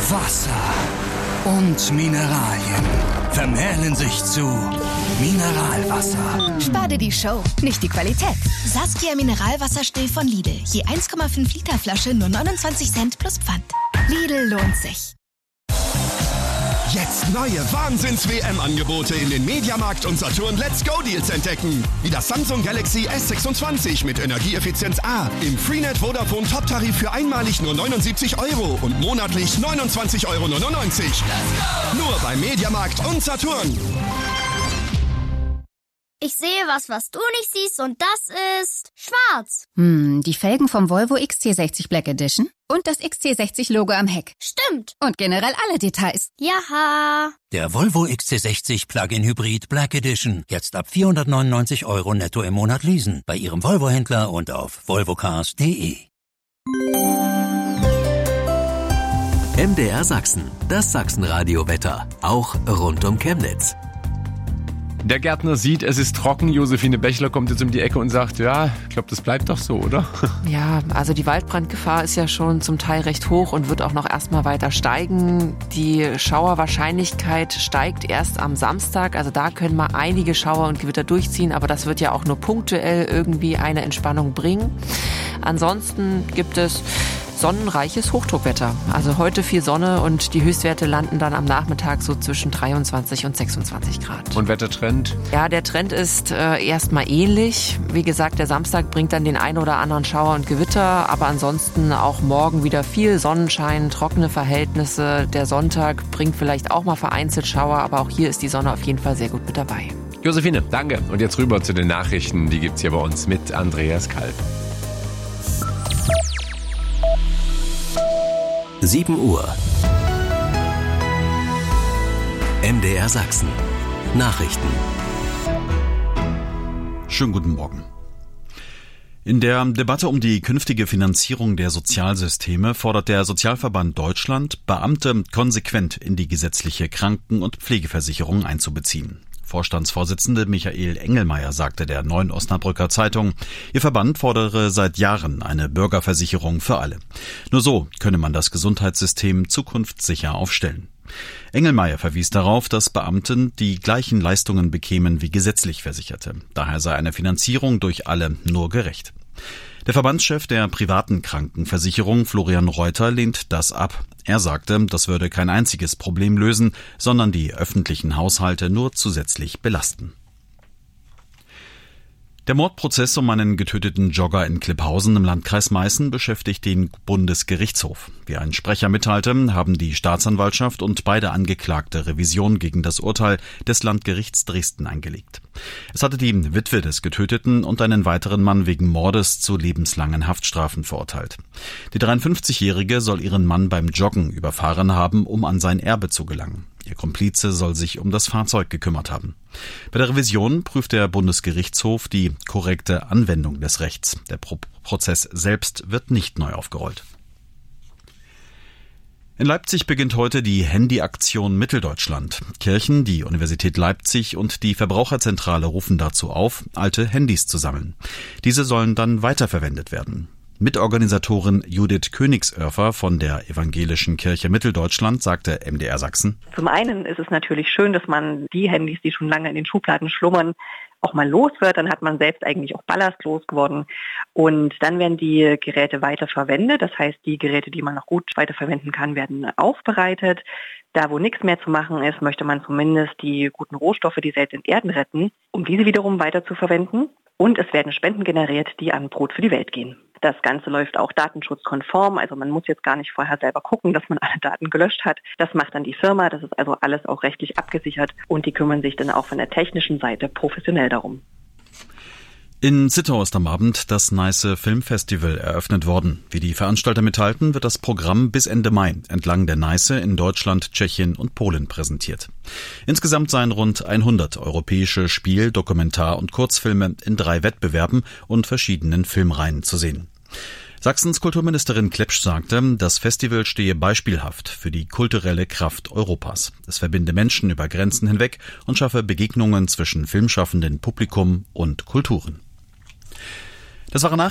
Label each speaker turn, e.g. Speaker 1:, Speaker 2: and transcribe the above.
Speaker 1: Wasser und Mineralien vermählen sich zu Mineralwasser.
Speaker 2: Spar dir die Show, nicht die Qualität. Saskia Mineralwasser still von Lidl. Je 1,5 Liter Flasche nur 29 Cent plus Pfand. Lidl lohnt sich.
Speaker 3: Jetzt neue Wahnsinns-WM-Angebote in den Mediamarkt und Saturn Let's Go Deals entdecken. Wie das Samsung Galaxy S26 mit Energieeffizienz A im Freenet Vodafone Top-Tarif für einmalig nur 79 € und monatlich 29,99 €. Nur bei Mediamarkt und Saturn.
Speaker 4: Ich sehe was du nicht siehst und das ist schwarz.
Speaker 5: Die Felgen vom Volvo XC60 Black Edition und das XC60-Logo am Heck.
Speaker 4: Stimmt.
Speaker 5: Und generell alle Details.
Speaker 4: Jaha.
Speaker 1: Der Volvo XC60 Plug-in Hybrid Black Edition. Jetzt ab 499 € netto im Monat leasen. Bei Ihrem Volvo-Händler und auf volvocars.de.
Speaker 6: MDR Sachsen, das Sachsenradio-Wetter. Auch rund um Chemnitz.
Speaker 7: Der Gärtner sieht, es ist trocken. Josephine Bechler kommt jetzt um die Ecke und sagt, ja, ich glaube, das bleibt doch so, oder?
Speaker 8: Ja, also die Waldbrandgefahr ist ja schon zum Teil recht hoch und wird auch noch erstmal weiter steigen. Die Schauerwahrscheinlichkeit steigt erst am Samstag. Also da können mal einige Schauer und Gewitter durchziehen, aber das wird ja auch nur punktuell irgendwie eine Entspannung bringen. Ansonsten gibt es sonnenreiches Hochdruckwetter. Also heute viel Sonne und die Höchstwerte landen dann am Nachmittag so zwischen 23 und 26 Grad.
Speaker 7: Und Wettertrend?
Speaker 8: Ja, der Trend ist erstmal ähnlich. Wie gesagt, der Samstag bringt dann den einen oder anderen Schauer und Gewitter, aber ansonsten auch morgen wieder viel Sonnenschein, trockene Verhältnisse. Der Sonntag bringt vielleicht auch mal vereinzelt Schauer, aber auch hier ist die Sonne auf jeden Fall sehr gut mit dabei.
Speaker 7: Josephine, danke. Und jetzt rüber zu den Nachrichten. Die gibt's hier bei uns mit Andreas Kalb.
Speaker 6: 7 Uhr. MDR Sachsen. Nachrichten.
Speaker 9: Schönen guten Morgen. In der Debatte um die künftige Finanzierung der Sozialsysteme fordert der Sozialverband Deutschland, Beamte konsequent in die gesetzliche Kranken- und Pflegeversicherung einzubeziehen. Vorstandsvorsitzende Michael Engelmeier sagte der Neuen Osnabrücker Zeitung, ihr Verband fordere seit Jahren eine Bürgerversicherung für alle. Nur so könne man das Gesundheitssystem zukunftssicher aufstellen. Engelmeier verwies darauf, dass Beamten die gleichen Leistungen bekämen wie gesetzlich Versicherte. Daher sei eine Finanzierung durch alle nur gerecht. Der Verbandschef der privaten Krankenversicherung, Florian Reuter, lehnt das ab. Er sagte, das würde kein einziges Problem lösen, sondern die öffentlichen Haushalte nur zusätzlich belasten. Der Mordprozess um einen getöteten Jogger in Klipphausen im Landkreis Meißen beschäftigt den Bundesgerichtshof. Wie ein Sprecher mitteilte, haben die Staatsanwaltschaft und beide Angeklagte Revision gegen das Urteil des Landgerichts Dresden eingelegt. Es hatte die Witwe des Getöteten und einen weiteren Mann wegen Mordes zu lebenslangen Haftstrafen verurteilt. Die 53-Jährige soll ihren Mann beim Joggen überfahren haben, um an sein Erbe zu gelangen. Ihr Komplize soll sich um das Fahrzeug gekümmert haben. Bei der Revision prüft der Bundesgerichtshof die korrekte Anwendung des Rechts. Der Prozess selbst wird nicht neu aufgerollt. In Leipzig beginnt heute die Handy-Aktion Mitteldeutschland. Kirchen, die Universität Leipzig und die Verbraucherzentrale rufen dazu auf, alte Handys zu sammeln. Diese sollen dann weiterverwendet werden. Mitorganisatorin Judith Königsörfer von der Evangelischen Kirche Mitteldeutschland sagte MDR Sachsen:
Speaker 10: Zum einen ist es natürlich schön, dass man die Handys, die schon lange in den Schubladen schlummern, auch mal los wird. Dann hat man selbst eigentlich auch ballastlos geworden. Und dann werden die Geräte weiter verwendet. Das heißt, die Geräte, die man noch gut weiterverwenden kann, werden aufbereitet. Da, wo nichts mehr zu machen ist, möchte man zumindest die guten Rohstoffe, die seltenen Erden retten, um diese wiederum weiter zu verwenden. Und es werden Spenden generiert, die an Brot für die Welt gehen. Das Ganze läuft auch datenschutzkonform, also man muss jetzt gar nicht vorher selber gucken, dass man alle Daten gelöscht hat. Das macht dann die Firma, das ist also alles auch rechtlich abgesichert und die kümmern sich dann auch von der technischen Seite professionell darum.
Speaker 9: In Zittau ist am Abend das Neiße Filmfestival eröffnet worden. Wie die Veranstalter mitteilten, wird das Programm bis Ende Mai entlang der Neiße in Deutschland, Tschechien und Polen präsentiert. Insgesamt seien rund 100 europäische Spiel-, Dokumentar- und Kurzfilme in 3 Wettbewerben und verschiedenen Filmreihen zu sehen. Sachsens Kulturministerin Klepsch sagte, das Festival stehe beispielhaft für die kulturelle Kraft Europas. Es verbinde Menschen über Grenzen hinweg und schaffe Begegnungen zwischen Filmschaffenden, Publikum und Kulturen. Das waren